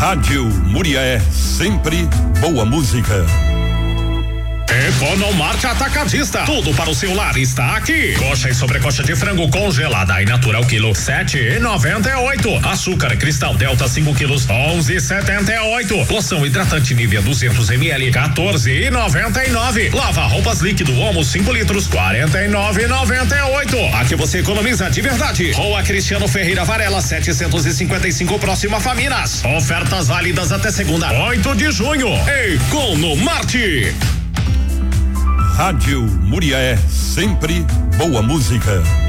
Rádio Muriaé, sempre boa música. Economarte Atacadista, tudo para o seu lar está aqui. Coxa e sobrecoxa de frango congelada e natural quilo 7,98. Açúcar cristal Delta 5 quilos 11,78. Loção hidratante Nivea 200 ml 14,99. Lava roupas líquido Omo 5 litros 49,98. Aqui você economiza de verdade. Rua Cristiano Ferreira Varela 755 próxima Faminas. Ofertas válidas até segunda 8 de junho. Economarte. Rádio Muriaé, sempre boa música.